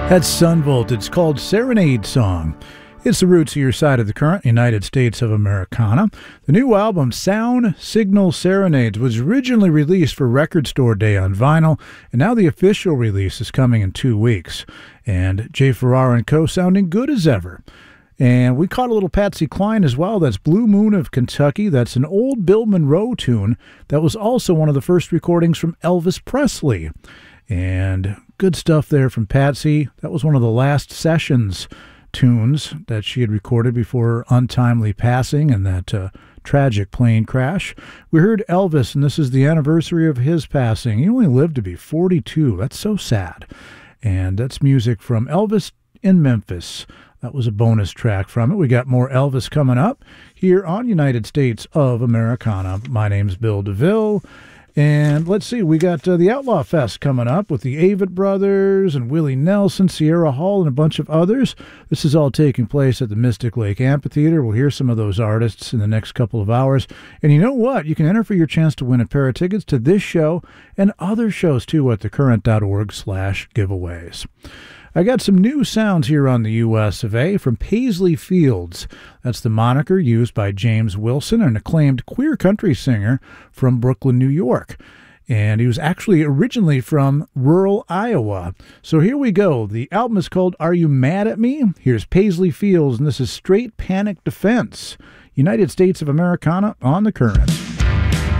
That's Sunvolt. It's called Serenade Song. It's the roots of your side of the current, United States of Americana. The new album, Sound Signal Serenades, was originally released for Record Store Day on vinyl, and now the official release is coming in 2 weeks. And Jay Ferrara and co. sounding good as ever. And we caught a little Patsy Cline as well. That's Blue Moon of Kentucky. That's an old Bill Monroe tune that was also one of the first recordings from Elvis Presley. And good stuff there from Patsy. That was one of the last sessions tunes that she had recorded before her untimely passing and that tragic plane crash. We heard Elvis, and this is the anniversary of his passing. He only lived to be 42. That's so sad. And that's music from Elvis in Memphis. That was a bonus track from it. We got more Elvis coming up here on United States of Americana. My name's Bill DeVille. And let's see, we got the Outlaw Fest coming up with the Avett Brothers and Willie Nelson, Sierra Hall, and a bunch of others. This is all taking place at the Mystic Lake Amphitheater. We'll hear some of those artists in the next couple of hours. And you know what? You can enter for your chance to win a pair of tickets to this show and other shows, too, at thecurrent.org/giveaways. I got some new sounds here on the US of A from Paisley Fields. That's the moniker used by James Wilson, an acclaimed queer country singer from Brooklyn, New York. And he was actually originally from rural Iowa. So here we go. The album is called Are You Mad at Me? Here's Paisley Fields, and this is Straight Panic Defense. United States of Americana on the Current.